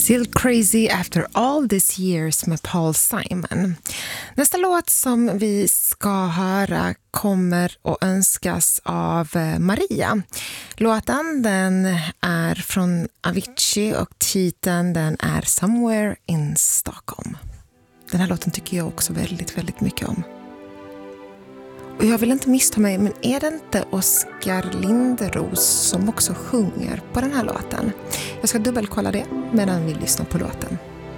Still Crazy After All These Years med Paul Simon. Nästa låt som vi ska höra kommer att önskas av Maria. Låten den är från Avicii och titeln den är Somewhere in Stockholm. Den här låten tycker jag också väldigt, väldigt mycket om. Och jag vill inte missta mig, men är det inte Oskar Linderos som också sjunger på den här låten? Jag ska dubbelkolla det medan vi lyssnar på låten.